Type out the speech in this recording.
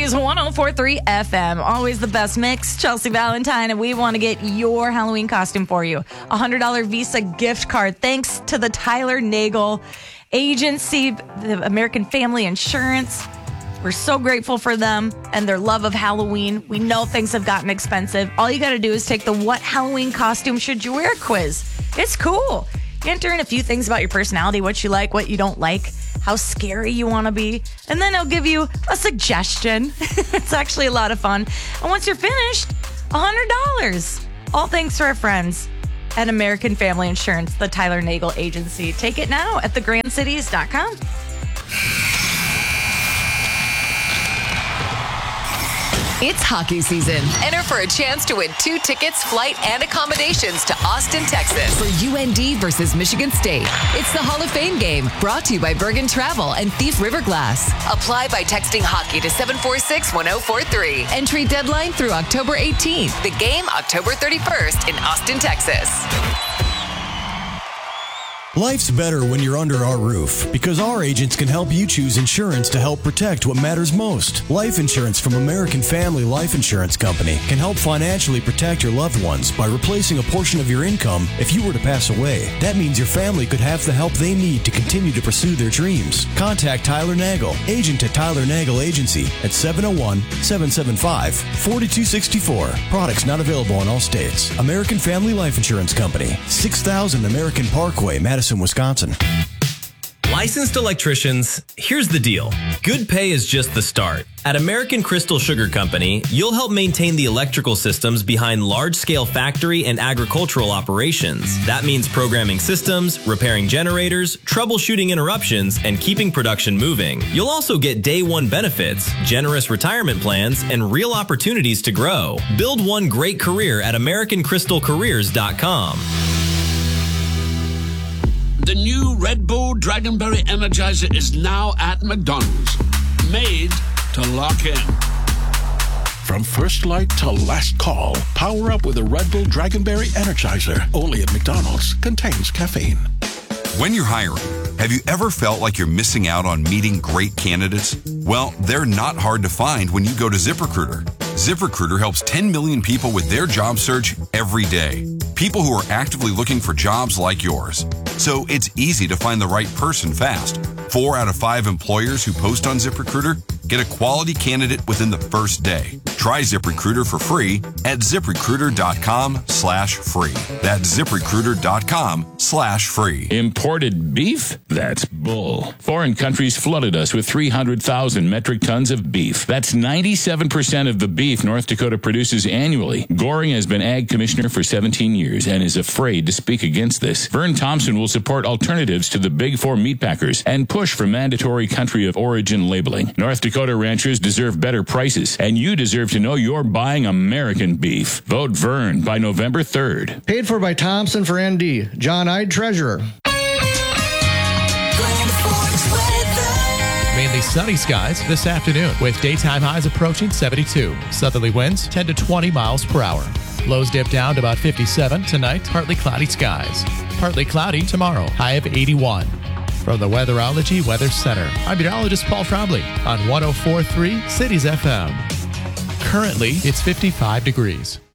Cities 104.3 FM. Always the best mix. Chelsea Valentine, and we want to get your Halloween costume for you. $100 Visa gift card thanks to the Tyler Nagel Agency, the American Family Insurance. We're so grateful for them and their love of Halloween. We know things have gotten expensive. All you got to do is take the What Halloween Costume Should You Wear quiz. It's cool. You enter in a few things about your personality, what you like, what you don't like, how scary you want to be, and then it'll give you a suggestion. It's actually a lot of fun. And once you're finished, $100. All thanks to our friends at American Family Insurance, the Tyler Nagel Agency. Take it now at thegrandcities.com. It's hockey season. Enter for a chance to win 2 tickets, flight, and accommodations to Austin, Texas for UND versus Michigan State. It's the Hall of Fame game, brought to you by Bergen Travel and Thief River Glass. Apply by texting hockey to 746-1043. Entry deadline through October 18th. The game October 31st in Austin, Texas. Life's better when you're under our roof because our agents can help you choose insurance to help protect what matters most. Life insurance from American Family Life Insurance Company can help financially protect your loved ones by replacing a portion of your income if you were to pass away. That means your family could have the help they need to continue to pursue their dreams. Contact Tyler Nagel, agent at Tyler Nagel Agency at 701-775-4264. Products not available in all states. American Family Life Insurance Company, 6000 American Parkway, Madison, Wisconsin. Licensed electricians, here's the deal. Good pay is just the start. At American Crystal Sugar Company, you'll help maintain the electrical systems behind large-scale factory and agricultural operations. That means programming systems, repairing generators, troubleshooting interruptions, and keeping production moving. You'll also get day one benefits, generous retirement plans, and real opportunities to grow. Build one great career at AmericanCrystalCareers.com. The new Red Bull Dragonberry Energizer is now at McDonald's. Made to lock in. From first light to last call, power up with a Red Bull Dragonberry Energizer. Only at McDonald's. Contains caffeine. When you're hiring, have you ever felt like you're missing out on meeting great candidates? Well, they're not hard to find when you go to ZipRecruiter. ZipRecruiter helps 10 million people with their job search every day. People who are actively looking for jobs like yours. So it's easy to find the right person fast. 4 out of 5 employers who post on ZipRecruiter get a quality candidate within the first day. Try ZipRecruiter for free at ZipRecruiter.com/free. That's ZipRecruiter.com/free. Imported beef? That's bull. Foreign countries flooded us with 300,000 metric tons of beef. That's 97% of the beef North Dakota produces annually. Goring has been Ag Commissioner for 17 years and is afraid to speak against this. Vern Thompson will support alternatives to the Big Four meatpackers and push for mandatory country of origin labeling. North Dakota ranchers deserve better prices, and you deserve to know you're buying American beef. Vote Vern by November 3rd. Paid for by Thompson for ND. John Ide, Treasurer. Mainly sunny skies this afternoon with daytime highs approaching 72. Southerly winds 10 to 20 miles per hour. Lows dip down to about 57 tonight. Partly cloudy skies. Partly cloudy tomorrow. High of 81. From the Weatherology Weather Center, I'm meteorologist Paul Trombley on 104.3 Cities FM. Currently, it's 55 degrees.